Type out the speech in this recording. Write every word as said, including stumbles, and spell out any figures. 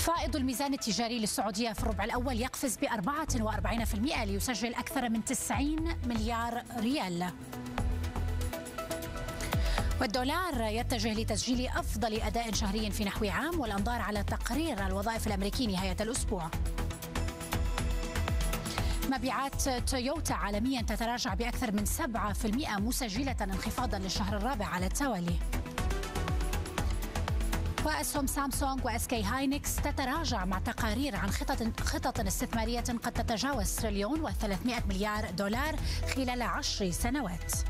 فائض الميزان التجاري للسعودية في الربع الأول يقفز ب أربعة وأربعين بالمئة ليسجل أكثر من تسعين مليار ريال. والدولار يتجه لتسجيل أفضل أداء شهري في نحو عام، والأنظار على تقرير الوظائف الأمريكي نهاية الأسبوع. مبيعات تويوتا عالميا تتراجع بأكثر من سبعة بالمئة مسجلة انخفاضا للشهر الرابع على التوالي. وأسهم سامسونج وإس كي هاينكس تتراجع مع تقارير عن خطط خطط استثمارية قد تتجاوز تريليون وثلاثمئة مليار دولار خلال عشر سنوات.